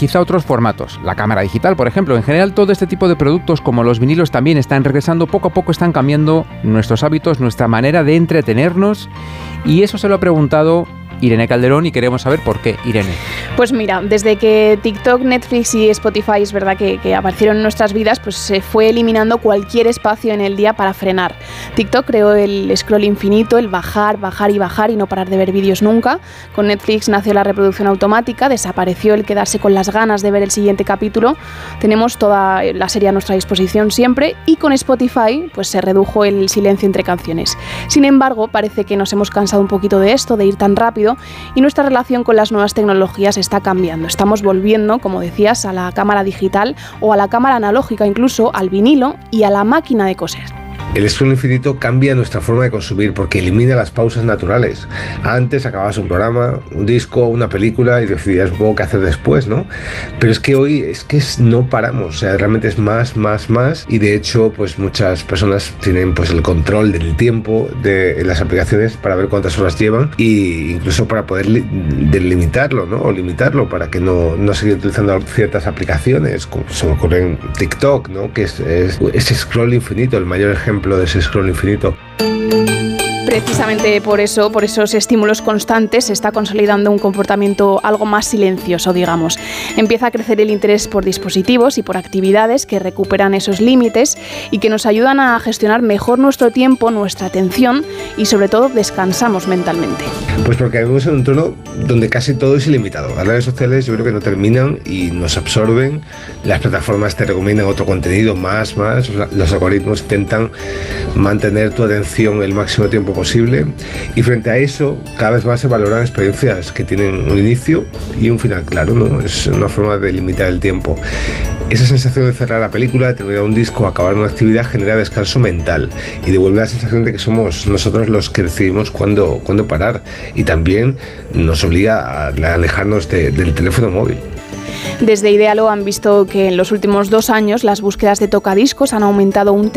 quizá otros formatos, la cámara digital, por ejemplo. En general, todo este tipo de productos, como los vinilos, también están regresando. Poco a poco están cambiando nuestros hábitos, nuestra manera de entretenernos, y eso se lo ha preguntado Irene Calderón y queremos saber por qué. Irene. Pues mira, desde que TikTok, Netflix y Spotify es verdad que aparecieron en nuestras vidas, pues se fue eliminando cualquier espacio en el día para frenar. TikTok creó el scroll infinito, el bajar y no parar de ver vídeos nunca. Con Netflix nació la reproducción automática, desapareció el quedarse con las ganas de ver el siguiente capítulo. Tenemos toda la serie a nuestra disposición siempre, y con Spotify pues se redujo el silencio entre canciones. Sin embargo, parece que nos hemos cansado un poquito de esto, de ir tan rápido, y nuestra relación con las nuevas tecnologías está cambiando. Estamos volviendo, como decías, a la cámara digital o a la cámara analógica, incluso al vinilo y a la máquina de coser. El scroll infinito cambia nuestra forma de consumir porque elimina las pausas naturales. Antes acababas un programa, un disco, una película y decidías un poco qué hacer después, ¿no? Pero es que hoy no paramos, o sea, realmente es más, y de hecho pues muchas personas tienen pues el control del tiempo de las aplicaciones para ver cuántas horas llevan, e incluso para poder delimitarlo, ¿no? O limitarlo para que no siga utilizando ciertas aplicaciones, como se me ocurre en TikTok, ¿no? Que es ese scroll infinito, el mayor ejemplo de ese scroll infinito. Precisamente por esos estímulos constantes se está consolidando un comportamiento algo más silencioso, digamos. Empieza a crecer el interés por dispositivos y por actividades que recuperan esos límites y que nos ayudan a gestionar mejor nuestro tiempo, nuestra atención y sobre todo descansamos mentalmente. Pues porque vivimos en un entorno donde casi todo es ilimitado. Las redes sociales yo creo que no terminan y nos absorben. Las plataformas te recomiendan otro contenido más. Los algoritmos intentan mantener tu atención el máximo tiempo posible, y frente a eso cada vez más se valoran experiencias que tienen un inicio y un final claro, ¿no? Es una forma de limitar el tiempo. Esa sensación de cerrar la película, de terminar un disco, acabar una actividad genera descanso mental y devuelve la sensación de que somos nosotros los que decidimos cuándo parar, y también nos obliga a alejarnos del teléfono móvil. Desde Idealo han visto que en los últimos 2 años las búsquedas de tocadiscos han aumentado un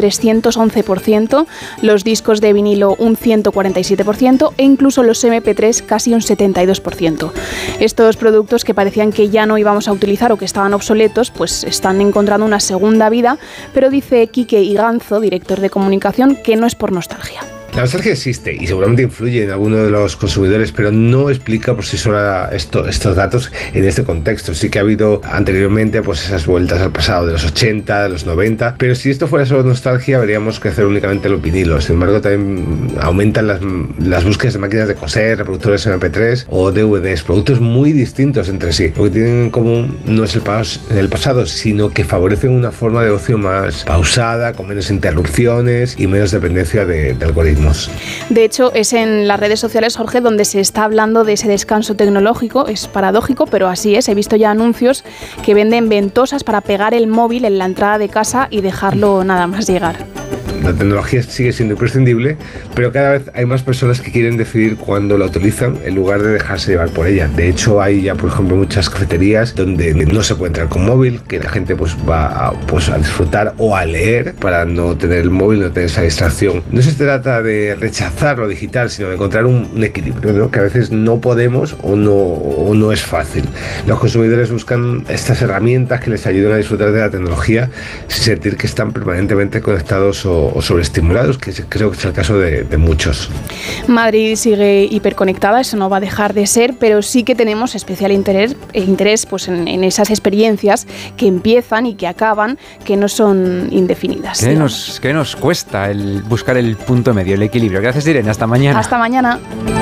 311%, los discos de vinilo un 147% e incluso los MP3 casi un 72%. Estos productos que parecían que ya no íbamos a utilizar o que estaban obsoletos, pues están encontrando una segunda vida, pero dice Quique Iganzo, director de comunicación, que no es por nostalgia. La nostalgia existe y seguramente influye en alguno de los consumidores, pero no explica por sí sola estos datos en este contexto. Sí que ha habido anteriormente pues esas vueltas al pasado de los 80, de los 90, pero si esto fuera solo nostalgia veríamos crecer únicamente los vinilos. Sin embargo, también aumentan las búsquedas de máquinas de coser, reproductores MP3 o DVDs, productos muy distintos entre sí. Lo que tienen en común no es el pasado, sino que favorecen una forma de ocio más pausada, con menos interrupciones y menos dependencia de algoritmos. De hecho, es en las redes sociales, Jorge, donde se está hablando de ese descanso tecnológico. Es paradójico, pero así es. He visto ya anuncios que venden ventosas para pegar el móvil en la entrada de casa y dejarlo nada más llegar. La tecnología sigue siendo imprescindible, pero cada vez hay más personas que quieren decidir cuándo la utilizan en lugar de dejarse llevar por ella. De hecho, hay ya, por ejemplo, muchas cafeterías donde no se puede entrar con móvil, que la gente pues va a disfrutar o a leer para no tener el móvil, no tener esa distracción. No se trata de rechazar lo digital, sino de encontrar un equilibrio, ¿no? Que a veces no podemos o no es fácil. Los consumidores buscan estas herramientas que les ayuden a disfrutar de la tecnología sin sentir que están permanentemente conectados o sobreestimulados, que creo que es el caso de muchos. Madrid sigue hiperconectada, eso no va a dejar de ser, pero sí que tenemos especial interés pues en esas experiencias que empiezan y que acaban, que no son indefinidas. ¿Qué nos cuesta buscar el punto medio, el equilibrio? Gracias, Irene. Hasta mañana. Hasta mañana.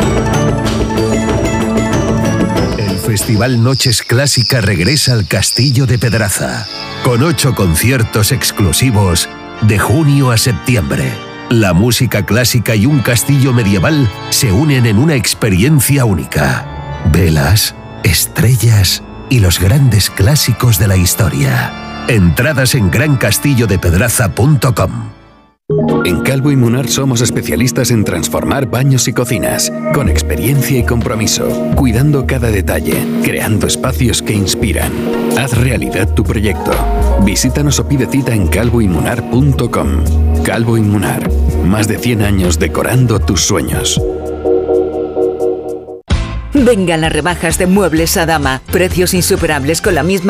El Festival Noches Clásica regresa al Castillo de Pedraza, con 8 conciertos exclusivos de junio a septiembre. La música clásica y un castillo medieval se unen en una experiencia única. Velas, estrellas y los grandes clásicos de la historia. Entradas en grancastillodepedraza.com. En Calvo y Munar somos especialistas en transformar baños y cocinas, con experiencia y compromiso, cuidando cada detalle, creando espacios que inspiran. Haz realidad tu proyecto. Visítanos o pide cita en calvoymunar.com. Calvo y Munar, más de 100 años decorando tus sueños. Vengan las rebajas de Muebles Adama. Precios insuperables con la misma